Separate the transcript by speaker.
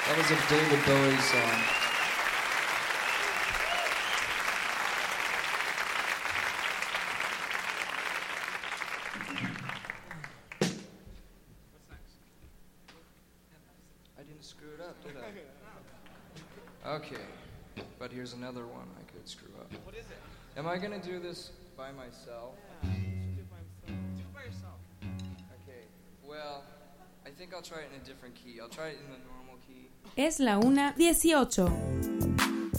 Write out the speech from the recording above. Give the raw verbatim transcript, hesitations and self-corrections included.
Speaker 1: That was a David Bowie song. I didn't screw it up, did I? Okay, but here's another one I could screw up.
Speaker 2: What is it?
Speaker 1: Am I gonna do this by myself?
Speaker 2: Yeah, you should do it by himself. Do it by yourself.
Speaker 1: Okay, well, I think I'll try it in a different key. I'll try it in the normal key.
Speaker 3: Es la una dieciocho.